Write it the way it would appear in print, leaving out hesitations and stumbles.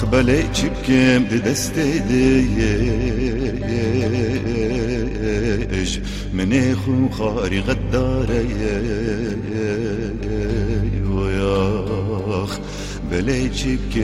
بله چبکم ده دست دیش من خو خاری غداره ویاخ بله چبکم